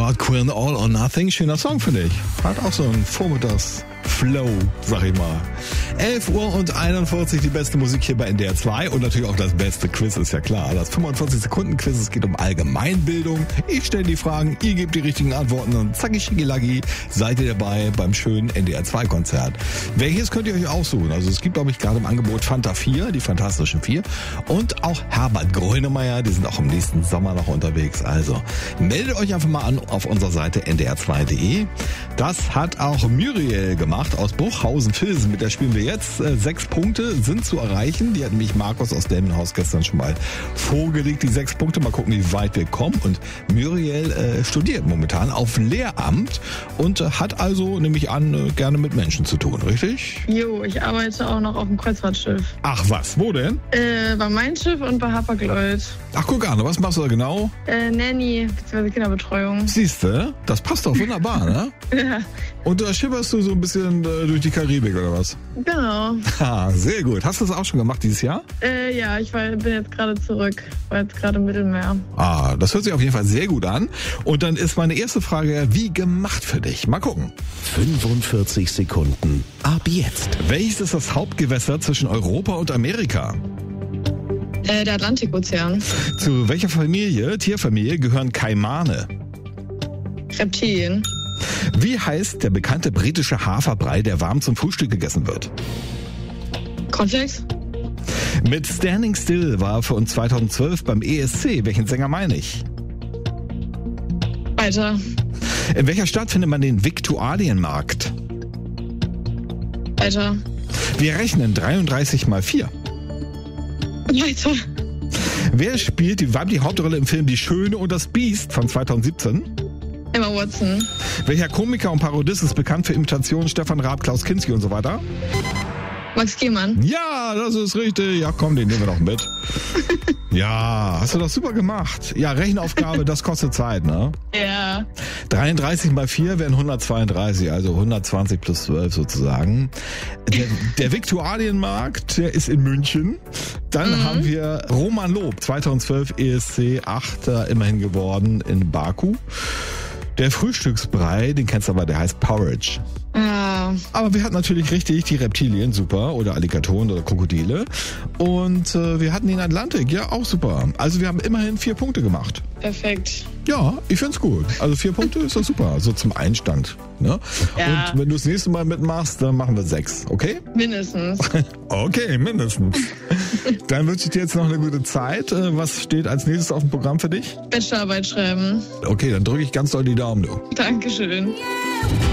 Howard Quinn, All or Nothing. Schöner Song, finde ich. Hat auch so einen Vormittags-Flow, sag ich mal. 11:41 Uhr, die beste Musik hier bei NDR 2 und natürlich auch das beste Quiz, ist ja klar. Das 45-Sekunden-Quiz, es geht um Allgemeinbildung. Ich stelle die Fragen, ihr gebt die richtigen Antworten und zacki schicki seid ihr dabei beim schönen NDR 2-Konzert. Welches könnt ihr euch aussuchen? Also es gibt, glaube ich, gerade im Angebot Fanta 4, die Fantastischen 4 und auch Herbert Grönemeyer, die sind auch im nächsten Sommer noch unterwegs. Also meldet euch einfach mal an auf unserer Seite ndr2.de. Das hat auch Muriel gemacht aus Bruchhausen-Vilsen. Mit der spielen wir jetzt. 6 Punkte sind zu erreichen. Die hat nämlich Markus aus Delmenhorst gestern schon mal vorgelegt, die 6 Punkte. Mal gucken, wie weit wir kommen. Und Muriel studiert momentan auf Lehramt und hat also, nehme ich an, gerne mit Menschen zu tun, richtig? Jo, ich arbeite auch noch auf dem Kreuzfahrtschiff. Ach was, wo denn? Bei Mein Schiff und bei Hapag-Lloyd. Ach, guck an, was machst du da genau? Nanny, bzw. Kinderbetreuung. Siehste, das passt doch wunderbar, ne? Ja. Und da schipperst du so ein bisschen durch die Karibik, oder was? Genau. Ha, sehr gut. Hast du das auch schon gemacht dieses Jahr? Ja, bin jetzt gerade zurück. War jetzt gerade im Mittelmeer. Ah, das hört sich auf jeden Fall sehr gut an. Und dann ist meine erste Frage, wie gemacht für dich? Mal gucken. 45 Sekunden. Ab jetzt. Welches ist das Hauptgewässer zwischen Europa und Amerika? Der Atlantikozean. Zu welcher Tierfamilie, gehören Kaimane? Reptilien. Wie heißt der bekannte britische Haferbrei, der warm zum Frühstück gegessen wird? Cornflakes. Mit Standing Still war für uns 2012 beim ESC. Welchen Sänger meine ich? Weiter. In welcher Stadt findet man den Viktualienmarkt? Weiter. Wir rechnen 33 mal 4. Weiter. Wer spielt die weibliche Hauptrolle im Film Die Schöne und das Biest von 2017? Emma Watson. Welcher Komiker und Parodist ist bekannt für Imitationen Stefan Raab, Klaus Kinski und so weiter? Max Gehmann. Ja, das ist richtig. Ja, komm, den nehmen wir doch mit. Ja, hast du das super gemacht. Ja, Rechenaufgabe, das kostet Zeit, ne? Ja. 33 mal 4 wären 132, also 120 plus 12 sozusagen. Der Viktualienmarkt, der ist in München. Dann haben wir Roman Lob, 2012 ESC 8. immerhin geworden in Baku. Der Frühstücksbrei, den kennst du aber, der heißt Porridge. Ja. Aber wir hatten natürlich richtig die Reptilien, super, oder Alligatoren oder Krokodile. Und wir hatten den Atlantik, ja, auch super. Also wir haben immerhin 4 Punkte gemacht. Perfekt. Ja, ich find's gut. Also 4 Punkte ist doch super, so zum Einstand. Ne? Ja. Und wenn du das nächste Mal mitmachst, dann machen wir 6, okay? Mindestens. Okay, mindestens. Dann wünsche ich dir jetzt noch eine gute Zeit. Was steht als nächstes auf dem Programm für dich? Bachelorarbeit schreiben. Okay, dann drücke ich ganz doll die Daumen, du. Dankeschön.